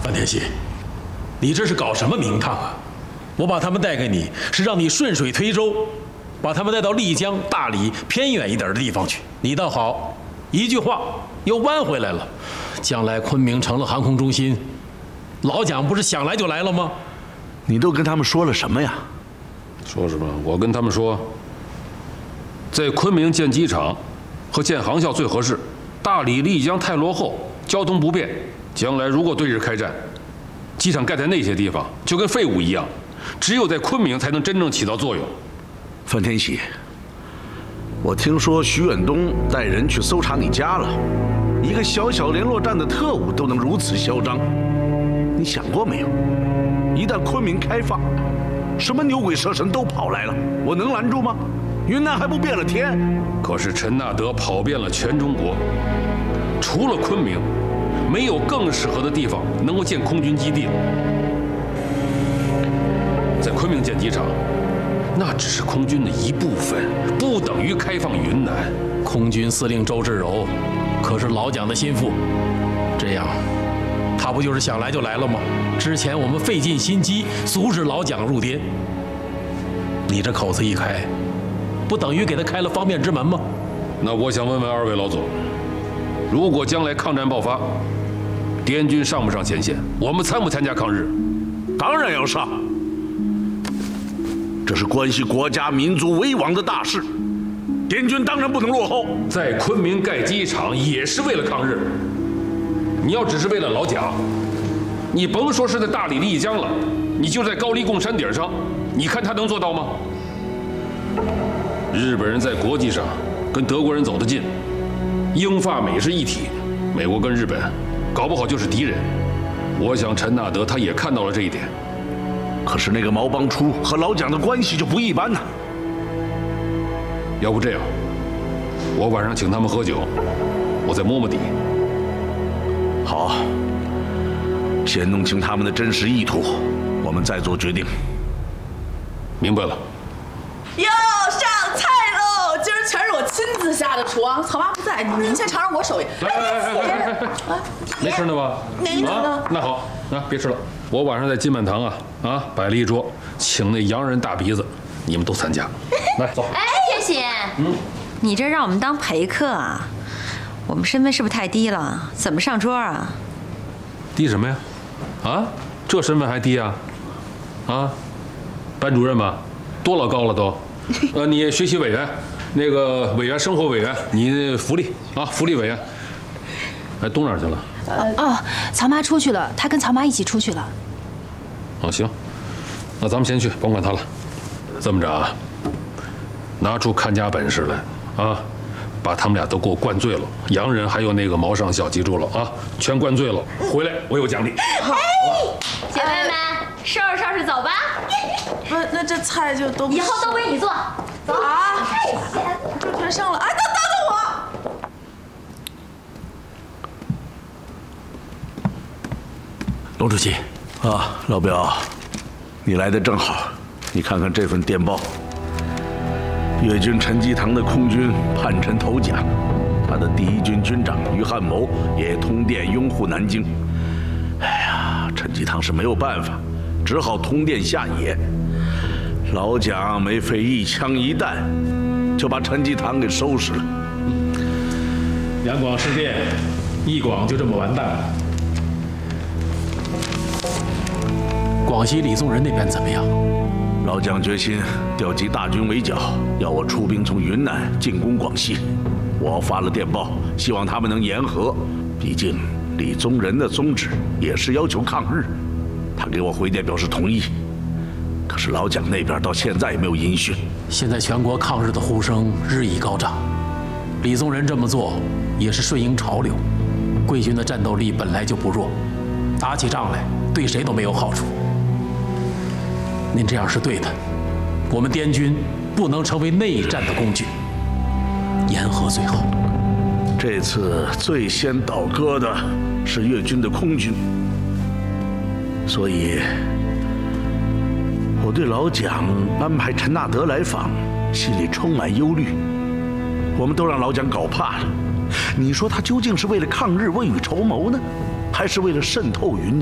范天锡，你这是搞什么名堂啊？我把他们带给你，是让你顺水推舟，把他们带到丽江、大理偏远一点的地方去。你倒好，一句话又弯回来了。将来昆明成了航空中心，老蒋不是想来就来了吗？ 你都跟他们说了什么呀？ 说什么？我跟他们说，在昆明建机场和建航校最合适，大理、丽江太落后，交通不便。将来如果对日开战，机场盖在那些地方就跟废物一样，只有在昆明才能真正起到作用。 范天锡，我听说徐远东带人去搜查你家了，一个小小联络站的特务都能如此嚣张，你想过没有？一旦昆明开放，什么牛鬼蛇神都跑来了，我能拦住吗？云南还不变了天？ 可是陈纳德跑遍了全中国，除了昆明，没有更适合的地方能够建空军基地了。在昆明建机场，那只是空军的一部分，不等于开放云南。 空军司令周至柔可是老蒋的心腹，这样他不就是想来就来了吗？之前我们费尽心机阻止老蒋入滇，你这口子一开，不等于给他开了方便之门吗？ 那我想问问二位老总，如果将来抗战爆发，滇军上不上前线？我们参不参加抗日？ 当然要上，这是关系国家民族危亡的大事，滇军当然不能落后。 在昆明盖机场也是为了抗日。你要只是为了老蒋，你甭说是在大理、丽江了，你就在高黎贡山顶上，你看他能做到吗？日本人在国际上跟德国人走得近，英法美是一体，美国跟日本搞不好就是敌人。我想陈纳德他也看到了这一点。 可是那个毛邦初和老蒋的关系就不一般呐。 要不这样，我晚上请他们喝酒，我再摸摸底。 好，先弄清他们的真实意图，我们再做决定。 明白了。 哟，上菜喽！今儿全是我亲自下的厨啊，曹妈不在，你们先尝尝我手艺。 没吃呢吧？ 没呢。 那好，别吃了。我晚上在金满堂摆了一桌，请那洋人大鼻子，你们都参加。来，走。 哎，天喜，你这让我们当陪客啊？我们身份是不是太低了？怎么上桌啊？ 低什么呀？这身份还低啊？班主任吧，多老高了都。你学习委员，那个委员生活委员，你福利福利委员。哎，东哪儿去了？ 曹妈出去了，她跟曹妈一起出去了。 行，那咱们先去，甭管他了。这么着拿出看家本事来把他们俩都给我灌醉了，洋人还有那个毛上校，记住了全灌醉了，回来我有奖励。 好，姐妹们，收拾收拾走吧。 不，那这菜就都以后都归你做。走啊！这全剩了，等等我。 龙主席老表，你来的正好，你看看这份电报。粤军陈济棠的空军叛陈投蒋，他的第一军军长于汉谋也通电拥护南京。哎呀，陈济棠是没有办法，只好通电下野。老蒋没费一枪一弹，就把陈济棠给收拾了。 两广事变，一广就这么完蛋了。广西李宗仁那边怎么样？ 老蒋决心调集大军围剿，要我出兵从云南进攻广西。我发了电报，希望他们能言和。毕竟李宗仁的宗旨也是要求抗日。他给我回电表示同意。可是老蒋那边到现在也没有音讯。 现在全国抗日的呼声日益高涨，李宗仁这么做也是顺应潮流。贵军的战斗力本来就不弱，打起仗来对谁都没有好处。您这样是对的，我们滇军不能成为内战的工具，言和最好。 这次最先倒戈的是粤军的空军，所以我对老蒋安排陈纳德来访心里充满忧虑。我们都让老蒋搞怕了，你说他究竟是为了抗日未雨绸缪呢，还是为了渗透云南？